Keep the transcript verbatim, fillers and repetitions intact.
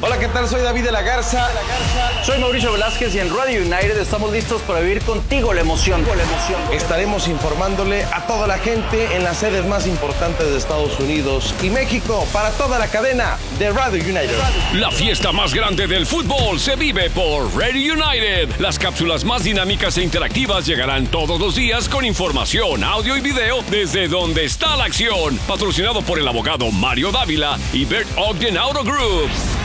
Hola, ¿qué tal? Soy David de la Garza. Soy Mauricio Velázquez y en Radio United estamos listos para vivir contigo la emoción. La emoción. Estaremos informándole a toda la gente en las sedes más importantes de Estados Unidos y México para toda la cadena de Radio United. La fiesta más grande del fútbol se vive por Radio United. Las cápsulas más dinámicas e interactivas llegarán todos los días con información, audio y video desde donde está la acción. Patrocinado por el abogado Mario Dávila y Bert Ogden Auto Group.